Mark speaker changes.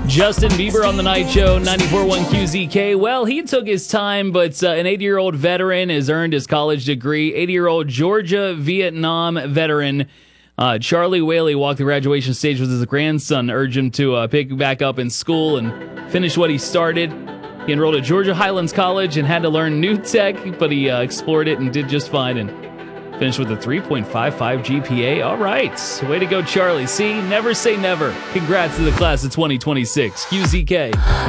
Speaker 1: Justin Bieber on the night show, 94.1 QZK. Well, he took his time, but an 80-year-old veteran has earned his college degree. 80-year-old Georgia Vietnam veteran Charlie Whaley walked the graduation stage with his grandson, urged him to pick back up in school and finish what he started. He enrolled at Georgia Highlands College and had to learn new tech, but he explored it and did just fine and finished with a 3.55 GPA. All right. Way to go, Charlie. See, never say never. Congrats to the class of 2026. QZK.